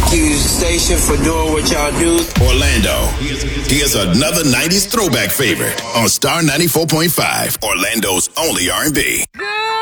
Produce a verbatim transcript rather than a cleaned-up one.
Thank you, station, for doing what y'all do. Orlando. Here's another nineties throwback favorite on Star ninety-four point five, Orlando's only R and B.